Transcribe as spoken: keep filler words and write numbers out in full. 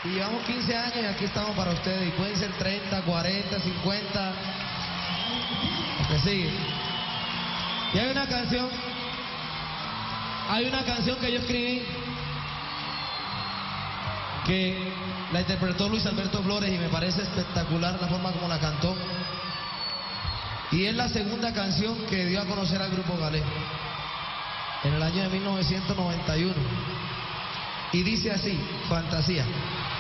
Y llevamos quince años y aquí estamos para ustedes. Y pueden ser treinta, cuarenta, cincuenta. Lo que sigue. Y hay una canción. Hay una canción que yo escribí que la interpretó Luis Alberto Flores y me parece espectacular la forma como la cantó. Y es la segunda canción que dio a conocer al Grupo Galé en el año de mil novecientos noventa y uno. Y dice así, Fantasía.